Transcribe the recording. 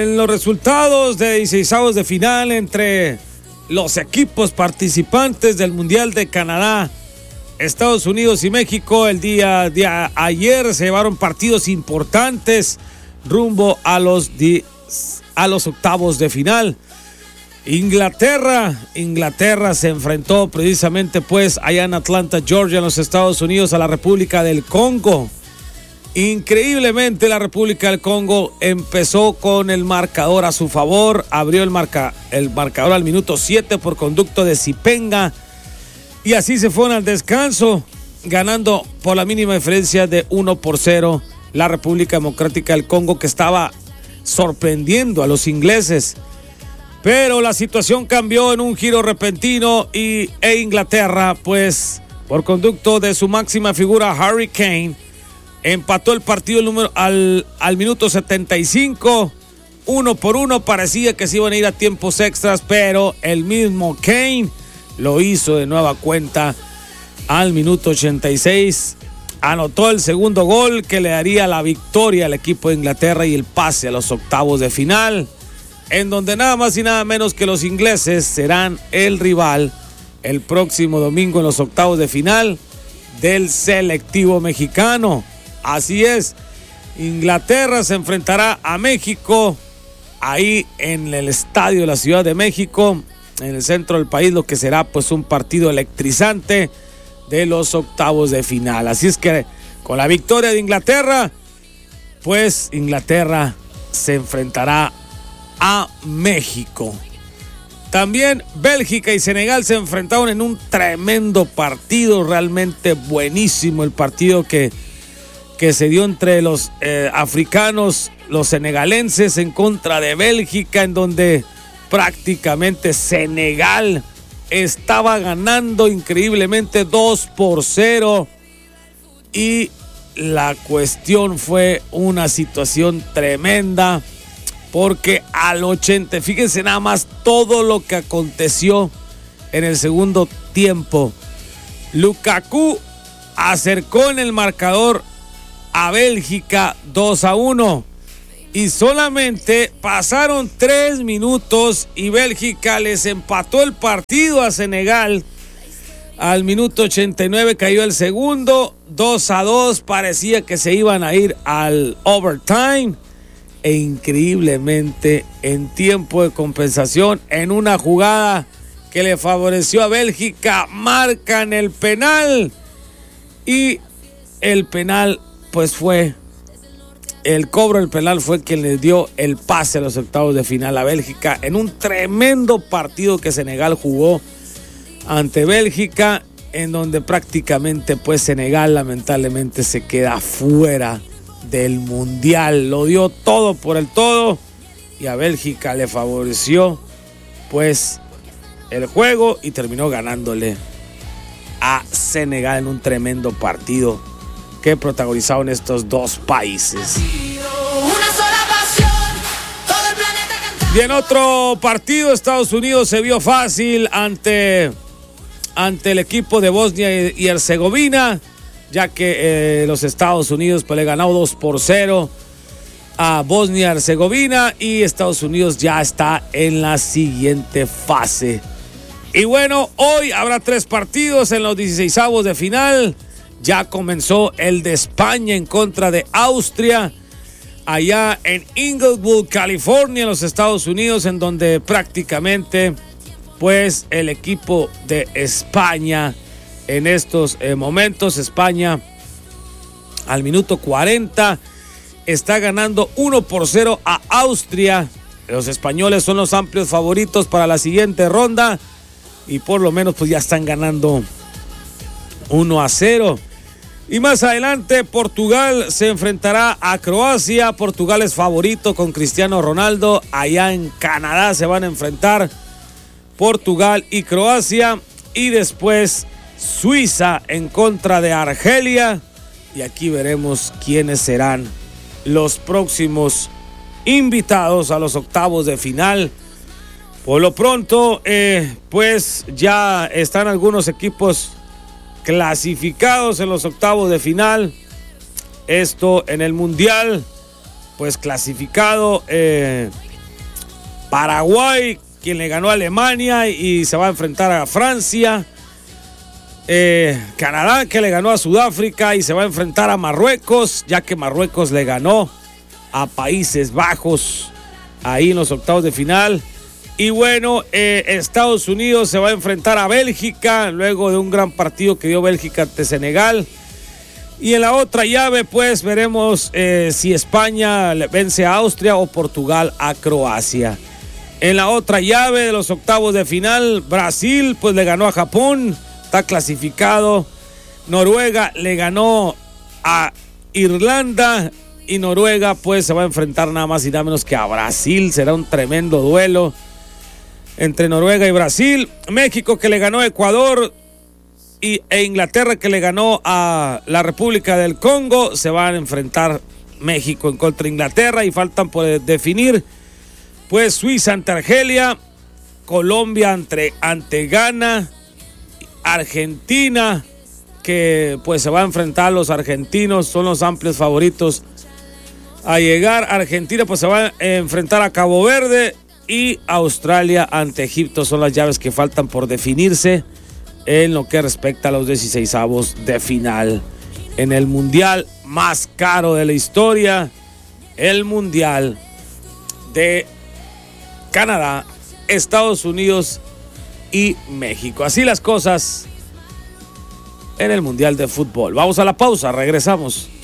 En los resultados de 16avos de final entre los equipos participantes del Mundial de Canadá, Estados Unidos y México, el día de ayer se llevaron partidos importantes rumbo a los octavos de final. Inglaterra se enfrentó precisamente pues allá en Atlanta, Georgia, en los Estados Unidos, a la República del Congo. Increíblemente la República del Congo empezó con el marcador a su favor, abrió el marcador al minuto 7 por conducto de Zipenga y así se fueron al descanso, ganando por la mínima diferencia de 1-0 la República Democrática del Congo, que estaba sorprendiendo a los ingleses. Pero la situación cambió en un giro repentino e Inglaterra, pues por conducto de su máxima figura Harry Kane, empató el partido al minuto 75, 1-1. Parecía que se iban a ir a tiempos extras, pero el mismo Kane lo hizo de nueva cuenta al minuto 86. Anotó el segundo gol que le daría la victoria al equipo de Inglaterra y el pase a los octavos de final, en donde nada más y nada menos que los ingleses serán el rival el próximo domingo en los octavos de final del selectivo mexicano. Así es, Inglaterra se enfrentará a México ahí en el estadio de la Ciudad de México, en el centro del país, lo que será pues un partido electrizante de los octavos de final. Así es que con la victoria de Inglaterra, pues Inglaterra se enfrentará a México. También Bélgica y Senegal se enfrentaron en un tremendo partido, realmente buenísimo el partido que se dio entre los africanos, los senegalenses en contra de Bélgica, en donde prácticamente Senegal estaba ganando increíblemente 2-0 y la cuestión fue una situación tremenda porque al 80, fíjense nada más todo lo que aconteció en el segundo tiempo. Lukaku acercó en el marcador a Bélgica 2-1 y solamente pasaron 3 minutos y Bélgica les empató el partido a Senegal. Al minuto 89 cayó el segundo, 2-2, parecía que se iban a ir al overtime e increíblemente en tiempo de compensación, en una jugada que le favoreció a Bélgica, marcan el penal y el penal pues fue, el cobro del penal fue quien le dio el pase a los octavos de final a Bélgica en un tremendo partido que Senegal jugó ante Bélgica, en donde prácticamente pues Senegal lamentablemente se queda fuera del mundial. Lo dio todo por el todo y a Bélgica le favoreció pues el juego y terminó ganándole a Senegal en un tremendo partido que protagonizaron estos dos países. Y en otro partido, Estados Unidos se vio fácil ante el equipo de Bosnia y Herzegovina, ya que los Estados Unidos pues, le ganó 2-0 a Bosnia y Herzegovina y Estados Unidos ya está en la siguiente fase. Y bueno, hoy habrá 3 partidos en los 16avos de final. Ya comenzó el de España en contra de Austria, allá en Inglewood, California, en los Estados Unidos, en donde prácticamente pues el equipo de España en estos momentos, España al minuto 40 está ganando 1-0 a Austria. Los españoles son los amplios favoritos para la siguiente ronda y por lo menos pues ya están ganando 1-0. Y más adelante Portugal se enfrentará a Croacia. Portugal es favorito con Cristiano Ronaldo. Allá en Canadá se van a enfrentar Portugal y Croacia. Y después Suiza en contra de Argelia. Y aquí veremos quiénes serán los próximos invitados a los octavos de final. Por lo pronto, pues ya están algunos equipos clasificados en los octavos de final. Esto en el Mundial, pues clasificado Paraguay, quien le ganó a Alemania y se va a enfrentar a Francia. Canadá, que le ganó a Sudáfrica y se va a enfrentar a Marruecos, ya que Marruecos le ganó a Países Bajos ahí en los octavos de final. Y bueno, Estados Unidos se va a enfrentar a Bélgica luego de un gran partido que dio Bélgica ante Senegal. Y en la otra llave, pues veremos si España vence a Austria o Portugal a Croacia. En la otra llave de los octavos de final, Brasil pues le ganó a Japón, está clasificado. Noruega le ganó a Irlanda y Noruega pues se va a enfrentar nada más y nada menos que a Brasil. Será un tremendo duelo entre Noruega y Brasil. México, que le ganó a Ecuador, e Inglaterra, que le ganó a la República del Congo. Se van a enfrentar México en contra de Inglaterra y faltan por definir pues Suiza ante Argelia, Colombia ante Ghana, Argentina, que pues se va a enfrentar a los argentinos, son los amplios favoritos a llegar. Argentina pues se va a enfrentar a Cabo Verde y Australia ante Egipto. Son las llaves que faltan por definirse en lo que respecta a los 16avos de final en el mundial más caro de la historia, el mundial de Canadá, Estados Unidos y México. Así las cosas en el mundial de fútbol. Vamos a la pausa, regresamos.